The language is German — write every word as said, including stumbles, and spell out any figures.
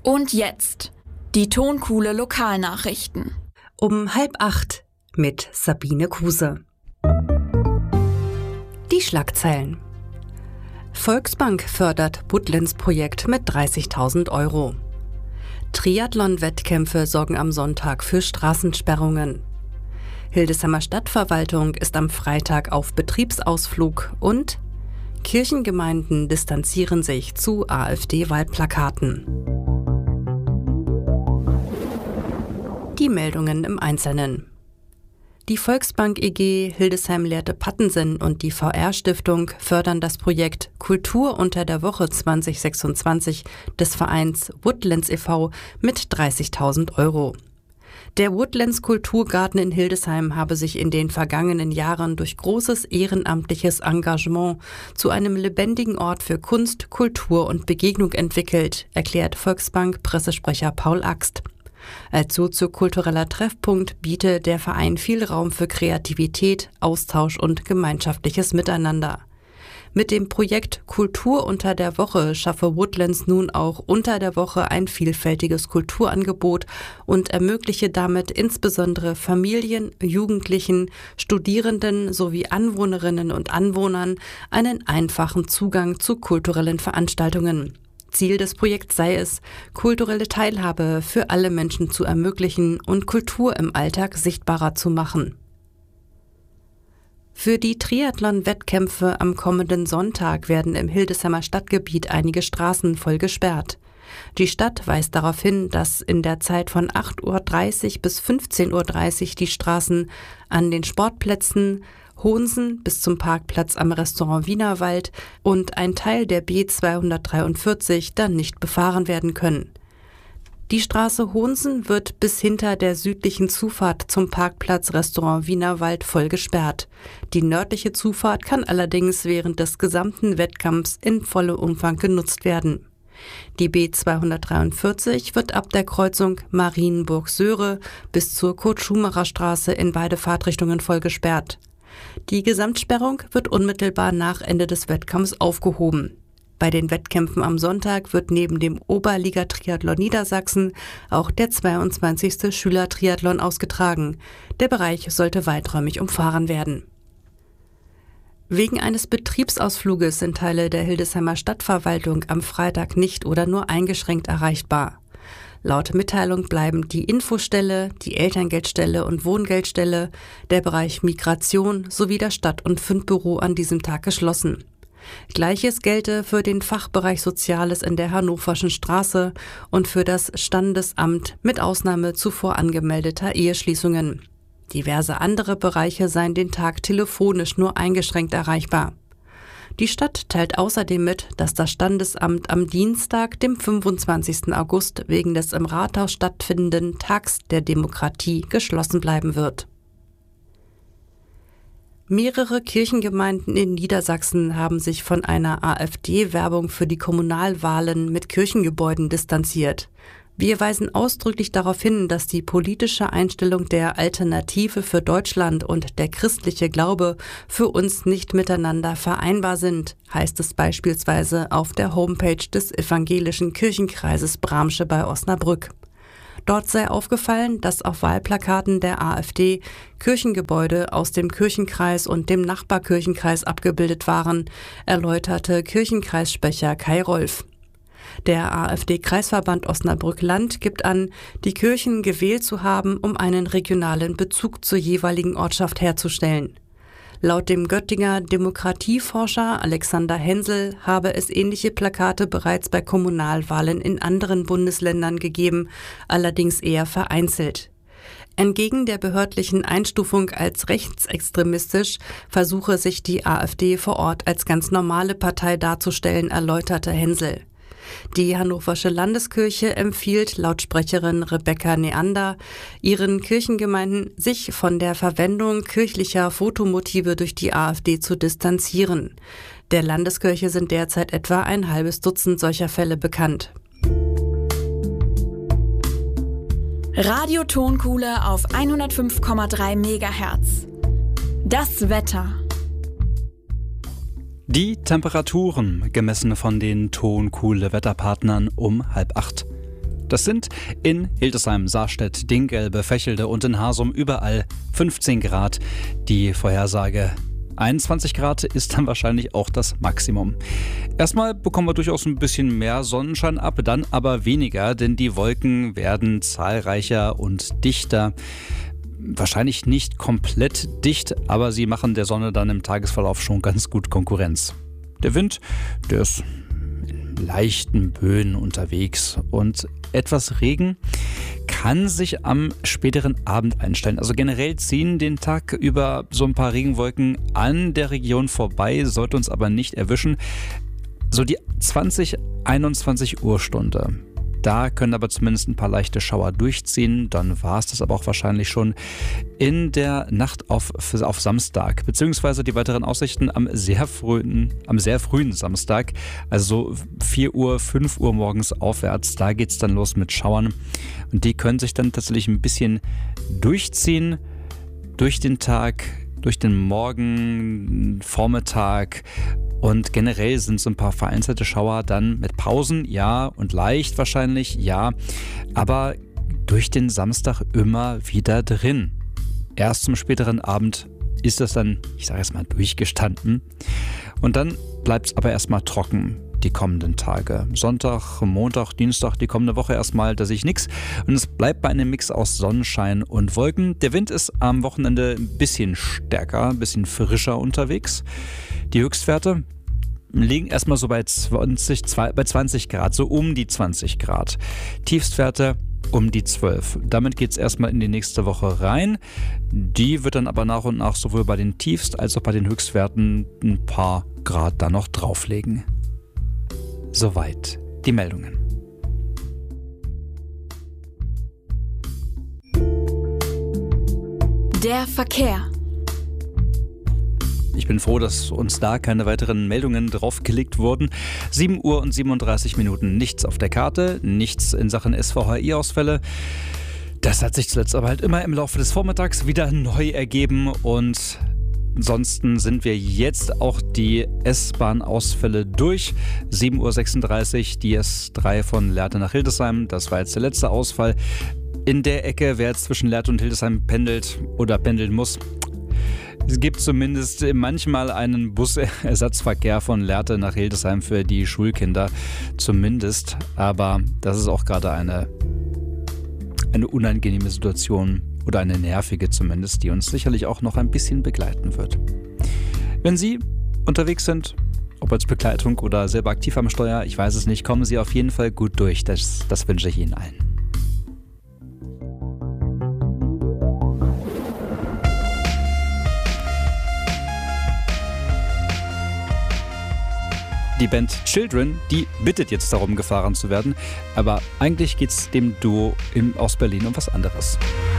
Und jetzt die Tonkuhle Lokalnachrichten. Um halb acht mit Sabine Kuse. Die Schlagzeilen. Volksbank fördert Woodlands-Projekt mit dreißigtausend Euro. Triathlon-Wettkämpfe sorgen am Sonntag für Straßensperrungen. Hildesheimer Stadtverwaltung ist am Freitag auf Betriebsausflug und Kirchengemeinden distanzieren sich zu AfD-Wahlplakaten. Die Meldungen im Einzelnen. Die Volksbank E G Hildesheim-Lehrte-Pattensen und die V R-Stiftung fördern das Projekt Kultur unter der Woche zwanzig sechsundzwanzig des Vereins Woodlands e V mit dreißigtausend Euro. Der Woodlands Kulturgarten in Hildesheim habe sich in den vergangenen Jahren durch großes ehrenamtliches Engagement zu einem lebendigen Ort für Kunst, Kultur und Begegnung entwickelt, erklärt Volksbank-Pressesprecher Paul Axt. Als soziokultureller Treffpunkt biete der Verein viel Raum für Kreativität, Austausch und gemeinschaftliches Miteinander. Mit dem Projekt Kultur unter der Woche schaffe Woodlands nun auch unter der Woche ein vielfältiges Kulturangebot und ermögliche damit insbesondere Familien, Jugendlichen, Studierenden sowie Anwohnerinnen und Anwohnern einen einfachen Zugang zu kulturellen Veranstaltungen. Ziel des Projekts sei es, kulturelle Teilhabe für alle Menschen zu ermöglichen und Kultur im Alltag sichtbarer zu machen. Für die Triathlon-Wettkämpfe am kommenden Sonntag werden im Hildesheimer Stadtgebiet einige Straßen voll gesperrt. Die Stadt weist darauf hin, dass in der Zeit von acht Uhr dreißig bis fünfzehn Uhr dreißig die Straßen an den Sportplätzen Hohnsen bis zum Parkplatz am Restaurant Wienerwald und ein Teil der B zweihundertdreiundvierzig dann nicht befahren werden können. Die Straße Hohnsen wird bis hinter der südlichen Zufahrt zum Parkplatz Restaurant Wienerwald voll gesperrt. Die nördliche Zufahrt kann allerdings während des gesamten Wettkampfs in vollem Umfang genutzt werden. Die B zweihundertdreiundvierzig wird ab der Kreuzung Marienburg-Söhre bis zur Kurt-Schumacher-Straße in beide Fahrtrichtungen voll gesperrt. Die Gesamtsperrung wird unmittelbar nach Ende des Wettkampfs aufgehoben. Bei den Wettkämpfen am Sonntag wird neben dem Oberliga-Triathlon Niedersachsen auch der zweiundzwanzigste Schüler-Triathlon ausgetragen. Der Bereich sollte weiträumig umfahren werden. Wegen eines Betriebsausfluges sind Teile der Hildesheimer Stadtverwaltung am Freitag nicht oder nur eingeschränkt erreichbar. Laut Mitteilung bleiben die Infostelle, die Elterngeldstelle und Wohngeldstelle, der Bereich Migration sowie das Stadt- und Fundbüro an diesem Tag geschlossen. Gleiches gelte für den Fachbereich Soziales in der Hannoverschen Straße und für das Standesamt mit Ausnahme zuvor angemeldeter Eheschließungen. Diverse andere Bereiche seien den Tag telefonisch nur eingeschränkt erreichbar. Die Stadt teilt außerdem mit, dass das Standesamt am Dienstag, dem fünfundzwanzigsten August, wegen des im Rathaus stattfindenden Tags der Demokratie geschlossen bleiben wird. Mehrere Kirchengemeinden in Niedersachsen haben sich von einer AfD-Werbung für die Kommunalwahlen mit Kirchengebäuden distanziert. Wir weisen ausdrücklich darauf hin, dass die politische Einstellung der Alternative für Deutschland und der christliche Glaube für uns nicht miteinander vereinbar sind, heißt es beispielsweise auf der Homepage des evangelischen Kirchenkreises Bramsche bei Osnabrück. Dort sei aufgefallen, dass auf Wahlplakaten der AfD Kirchengebäude aus dem Kirchenkreis und dem Nachbarkirchenkreis abgebildet waren, erläuterte Kirchenkreissprecher Kai Rolf. Der AfD-Kreisverband Osnabrück-Land gibt an, die Kirchen gewählt zu haben, um einen regionalen Bezug zur jeweiligen Ortschaft herzustellen. Laut dem Göttinger Demokratieforscher Alexander Hensel habe es ähnliche Plakate bereits bei Kommunalwahlen in anderen Bundesländern gegeben, allerdings eher vereinzelt. Entgegen der behördlichen Einstufung als rechtsextremistisch versuche sich die AfD vor Ort als ganz normale Partei darzustellen, erläuterte Hensel. Die Hannoversche Landeskirche empfiehlt laut Sprecherin Rebecca Neander ihren Kirchengemeinden, sich von der Verwendung kirchlicher Fotomotive durch die AfD zu distanzieren. Der Landeskirche sind derzeit etwa ein halbes Dutzend solcher Fälle bekannt. Radio Tonkuhle auf hundertfünf Komma drei Megahertz. Das Wetter. Die Temperaturen, gemessen von den Tonkuhle Wetterpartnern um halb acht. Das sind in Hildesheim, Saarstedt, Dinggelbe, Vechelde und in Hasum überall fünfzehn Grad. Die Vorhersage einundzwanzig Grad ist dann wahrscheinlich auch das Maximum. Erstmal bekommen wir durchaus ein bisschen mehr Sonnenschein ab, dann aber weniger, denn die Wolken werden zahlreicher und dichter. Wahrscheinlich nicht komplett dicht, aber sie machen der Sonne dann im Tagesverlauf schon ganz gut Konkurrenz. Der Wind, der ist in leichten Böen unterwegs und etwas Regen kann sich am späteren Abend einstellen. Also generell ziehen den Tag über so ein paar Regenwolken an der Region vorbei, sollte uns aber nicht erwischen. So die zwanzig, einundzwanzig Uhr Stunde. Da können aber zumindest ein paar leichte Schauer durchziehen. Dann war es das aber auch wahrscheinlich schon in der Nacht auf, auf Samstag. Beziehungsweise die weiteren Aussichten am sehr frühen, am sehr frühen Samstag. Also so vier Uhr, fünf Uhr morgens aufwärts. Da geht es dann los mit Schauern. Und die können sich dann tatsächlich ein bisschen durchziehen. Durch den Tag, durch den Morgen, Vormittag. Und generell sind so ein paar vereinzelte Schauer dann mit Pausen, ja, und leicht wahrscheinlich, ja, aber durch den Samstag immer wieder drin. Erst zum späteren Abend ist das dann, ich sage jetzt mal, durchgestanden. Und dann bleibt es aber erstmal trocken die kommenden Tage. Sonntag, Montag, Dienstag, die kommende Woche erstmal, da sehe ich nichts. Und es bleibt bei einem Mix aus Sonnenschein und Wolken. Der Wind ist am Wochenende ein bisschen stärker, ein bisschen frischer unterwegs. Die Höchstwerte liegen erstmal so bei zwanzig, bei zwanzig Grad, so um die zwanzig Grad. Tiefstwerte um die zwölf. Damit geht es erstmal in die nächste Woche rein. Die wird dann aber nach und nach sowohl bei den Tiefst- als auch bei den Höchstwerten ein paar Grad da noch drauflegen. Soweit die Meldungen. Der Verkehr. Ich bin froh, dass uns da keine weiteren Meldungen draufgelegt wurden. sieben Uhr und siebenunddreißig Minuten. Nichts auf der Karte, nichts in Sachen S V H I-Ausfälle. Das hat sich zuletzt aber halt immer im Laufe des Vormittags wieder neu ergeben und ansonsten sind wir jetzt auch die S-Bahn-Ausfälle durch. sieben Uhr sechsunddreißig, die S drei von Lehrte nach Hildesheim. Das war jetzt der letzte Ausfall. In der Ecke, wer jetzt zwischen Lehrte und Hildesheim pendelt oder pendeln muss, es gibt zumindest manchmal einen Busersatzverkehr von Lehrte nach Hildesheim für die Schulkinder. Zumindest. Aber das ist auch gerade eine, eine unangenehme Situation oder eine nervige zumindest, die uns sicherlich auch noch ein bisschen begleiten wird. Wenn Sie unterwegs sind, ob als Begleitung oder selber aktiv am Steuer, ich weiß es nicht, kommen Sie auf jeden Fall gut durch. Das, das wünsche ich Ihnen allen. Die Band Children, die bittet jetzt darum, gefahren zu werden. Aber eigentlich geht es dem Duo in, aus Berlin um was anderes.